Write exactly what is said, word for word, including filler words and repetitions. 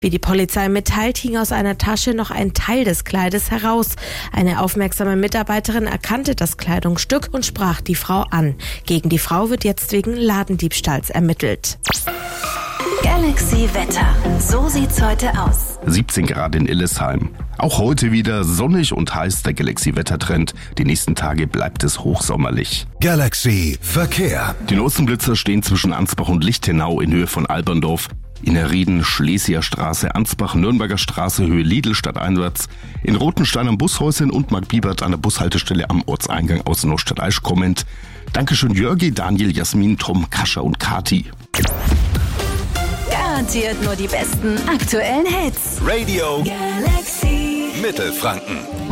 Wie die Polizei mitteilt, hing aus einer Tasche noch ein Teil des Kleides heraus. Eine aufmerksame Mitarbeiterin erkannte das Kleidungsstück und sprach die Frau an. Gegen die Frau wird jetzt wegen Ladendiebstahls ermittelt. Galaxy Wetter. So sieht's heute aus. siebzehn Grad in Illesheim. Auch heute wieder sonnig und heiß der Galaxy-Wettertrend. Die nächsten Tage bleibt es hochsommerlich. Galaxy Verkehr. Die Nutzenblitzer stehen zwischen Ansbach und Lichtenau in Höhe von Alberndorf. In der Rieden, Schlesieger Straße, Ansbach, Nürnberger Straße, Höhe Lidl stadteinwärts. In Rotenstein am Bushäuschen und Mark Biebert an der Bushaltestelle am Ortseingang aus Neustadt-Aisch kommend. Dankeschön Jörgi, Daniel, Jasmin, Tom, Kascha und Kati. Garantiert nur die besten aktuellen Hits. Radio Galaxy Mittelfranken.